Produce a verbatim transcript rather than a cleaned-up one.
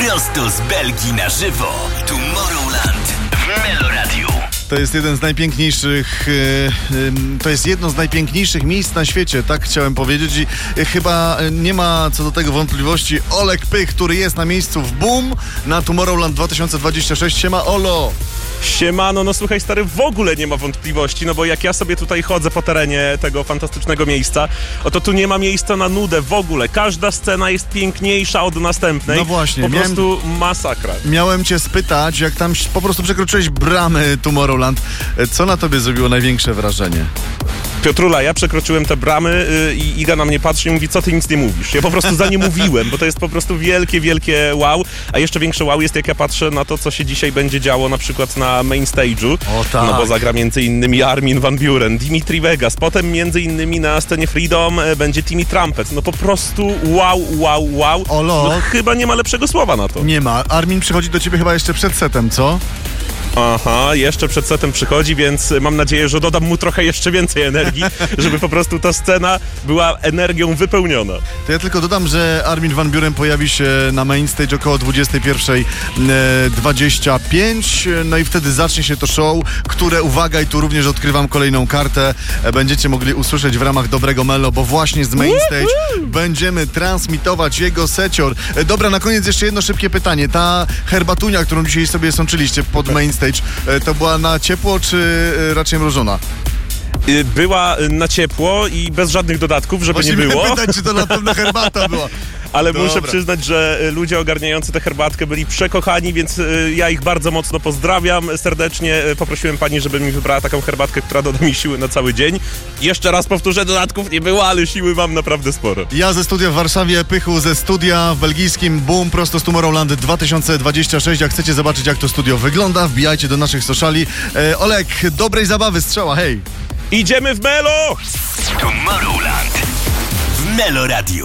Prosto z Belgii na żywo. Tomorrowland w Meloradiu. To jest jeden z najpiękniejszych, to jest jedno z najpiękniejszych miejsc na świecie, tak chciałem powiedzieć, i chyba nie ma co do tego wątpliwości. Olek Pych, który jest na miejscu w Boom na Tomorrowland dwa tysiące dwudziesty szósty. Siema, Olo! Siemano, no słuchaj stary, w ogóle nie ma wątpliwości, no bo jak ja sobie tutaj chodzę po terenie tego fantastycznego miejsca, oto tu nie ma miejsca na nudę w ogóle. Każda scena jest piękniejsza od następnej. No właśnie. Po miałem, prostu masakra. Miałem cię spytać, jak tam po prostu przekroczyłeś bramy Tomorrowland, co na tobie zrobiło największe wrażenie? Piotrula, ja przekroczyłem te bramy yy, i Iga na mnie patrzy i mówi, co ty nic nie mówisz. Ja po prostu za nie mówiłem, bo to jest po prostu wielkie, wielkie wow. A jeszcze większe wow jest, jak ja patrzę na to, co się dzisiaj będzie działo na przykład na main stage'u. O tak. No bo zagra między innymi Armin van Buuren, Dimitri Vegas, potem między innymi na scenie Freedom e, będzie Timmy Trumpet. No po prostu wow, wow, wow. Olo. No chyba nie ma lepszego słowa na to. Nie ma. Armin przychodzi do ciebie chyba jeszcze przed setem, co? Aha, jeszcze przed setem przychodzi, więc mam nadzieję, że dodam mu trochę jeszcze więcej energii, żeby po prostu ta scena była energią wypełniona. To ja tylko dodam, że Armin van Buuren pojawi się na main stage około dwudziestej pierwszej dwadzieścia pięć, no i wtedy zacznie się to show, które, uwaga, i tu również odkrywam kolejną kartę, będziecie mogli usłyszeć w ramach Dobrego Melo, bo właśnie z main stage będziemy transmitować jego secior. Dobra, na koniec jeszcze jedno szybkie pytanie. Ta herbatunia, którą dzisiaj sobie sączyliście pod main stage, to była na ciepło, czy raczej mrożona? Była na ciepło i bez żadnych dodatków, żeby Właśnie nie było. Właśnie pytać, czy to na pewno herbata była. Ale Dobra. Muszę przyznać, że ludzie ogarniający tę herbatkę byli przekochani, więc ja ich bardzo mocno pozdrawiam serdecznie. Poprosiłem pani, żeby mi wybrała taką herbatkę, która doda mi siły na cały dzień. Jeszcze raz powtórzę, dodatków nie było, ale siły mam naprawdę sporo. Ja ze studia w Warszawie, Pychu ze studia w belgijskim Boom, prosto z Tomorrowland dwa tysiące dwudziesty szósty. Jak chcecie zobaczyć, jak to studio wygląda, wbijajcie do naszych sociali. E, Olek, dobrej zabawy, strzała, hej! Idziemy w Melo! Tomorrowland w Meloradiu.